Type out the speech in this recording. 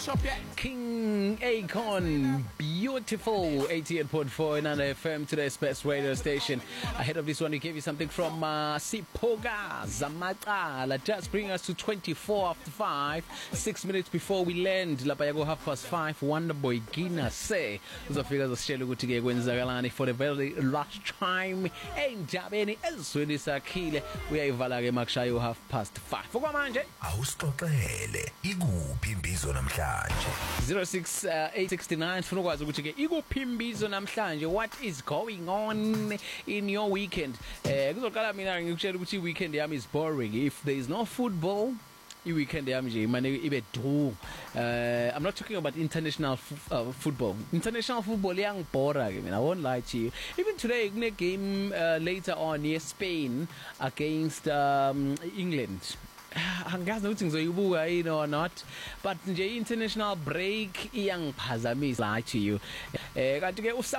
King Akon, beautiful 88.4 in FM, today's best radio station. Ahead of this one, we gave you something from Sipoga Zamaqala. Just bring us to 24 after 5, 6 minutes before we land. Lapayago 5:30. Wonderboy Gina say uzofika zositshela ukuthi ke kwenzakalani for the very last time endabeni ezweni sakhile uyayivala ke makushayo 5:30 okwamanje awusixoxele ikuphi imbizo namhlanje 06869 funa ukwazi ukuthi ke ikuphi imbizo namhlanje, what is going on in your weekend. Kuzoqala mina ngikutshela ukuthi weekend yami is boring if there is no football. I-weekend yami nje manje ibe du. I'm not talking about international football. International football iyangibhora ke mina, I won't lie to you. Even today kune game later on near Spain against England. Angazi ukuthi ngizoyibuka yini or not, but nje international break iyangiphazamisa, lie to you. Kanti ke